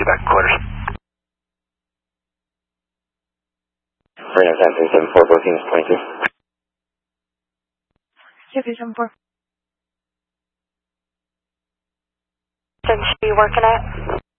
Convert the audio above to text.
you back quarters. Reno 10374, both units 22. Yeah, 374. Since you working at?